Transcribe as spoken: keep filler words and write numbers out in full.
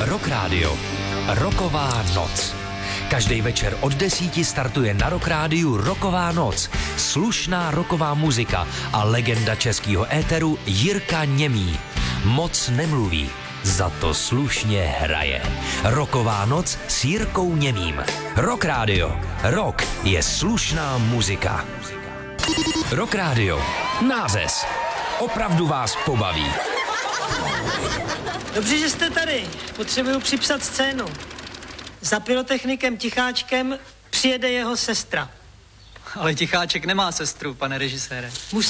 Rock Radio. Rocková noc. Každý večer od desíti startuje na Rock Rádiu Rocková noc. Slušná rocková muzika a legenda českého éteru Jirka Němý. Moc nemluví, za to slušně hraje. Rocková noc s Jirkou Němým. Rock Radio. Rock je slušná muzika. Rock Radio. Nářez. Opravdu vás pobaví. Dobře, že jste tady. Potřebuju připsat scénu. Za pyrotechnikem Ticháčkem přijede jeho sestra. Ale Ticháček nemá sestru, pane režisére. Musí